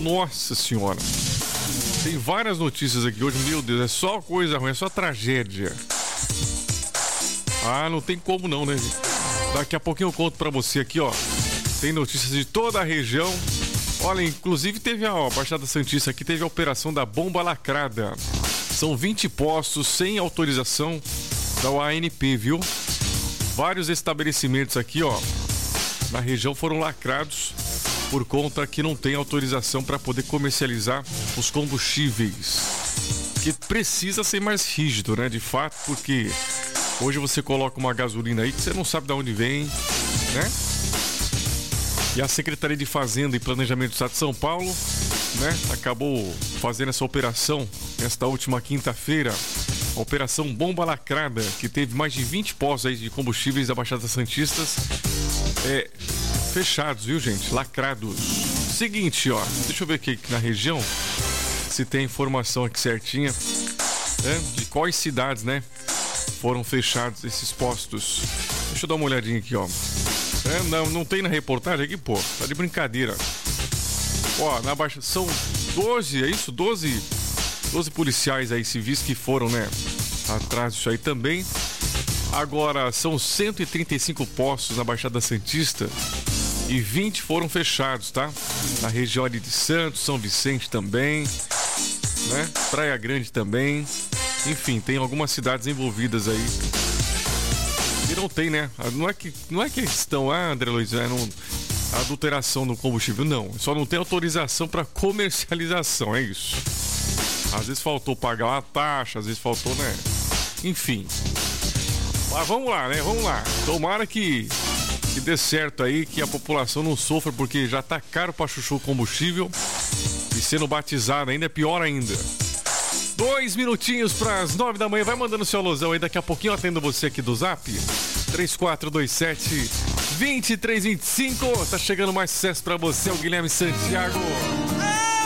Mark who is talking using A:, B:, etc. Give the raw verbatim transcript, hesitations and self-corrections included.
A: Nossa senhora. Tem várias notícias aqui hoje, meu Deus, é só coisa ruim, é só tragédia. Ah, não tem como não, né, gente? Daqui a pouquinho eu conto pra você aqui, ó. Tem notícias de toda a região. Olha, inclusive teve a ó, Baixada Santista aqui, teve a operação da bomba lacrada. São vinte postos sem autorização da U A N P, viu? Vários estabelecimentos aqui, ó, na região foram lacrados por conta que não tem autorização para poder comercializar os combustíveis. Que precisa ser mais rígido, né? De fato, porque hoje você coloca uma gasolina aí que você não sabe de onde vem, né? E a Secretaria de Fazenda e Planejamento do Estado de São Paulo, né, acabou fazendo essa operação nesta última quinta-feira, a Operação Bomba Lacrada, que teve mais de vinte postos aí de combustíveis da Baixada Santistas é, fechados, viu, gente? Lacrados. Seguinte, ó, deixa eu ver aqui na região se tem informação aqui certinha, né, de quais cidades, né, foram fechados esses postos. Deixa eu dar uma olhadinha aqui, ó. É, não, não tem na reportagem aqui, pô. Tá de brincadeira. Ó, na Baixa... São doze, é isso? doze, doze policiais aí civis que foram, né, atrás disso aí também. Agora, são cento e trinta e cinco postos na Baixada Santista e vinte foram fechados, tá? Na região ali de Santos, São Vicente também, né? Praia Grande também. Enfim, tem algumas cidades envolvidas aí. E não tem, né? Não é que, não é que estão, ah, André Luiz, é não, a adulteração do combustível, não. Só não tem autorização para comercialização, é isso. Às vezes faltou pagar uma taxa, às vezes faltou, né? Enfim. Mas vamos lá, né? Vamos lá. Tomara que, que dê certo aí, que a população não sofra, porque já tá caro pra chuchu o combustível. E sendo batizado ainda é pior ainda. Dois minutinhos para as nove da manhã. Vai mandando seu alusão aí. Daqui a pouquinho eu atendo você aqui do Zap. três quatro dois sete, dois três dois cinco. Tá chegando mais sucesso para você, o Guilherme Santiago.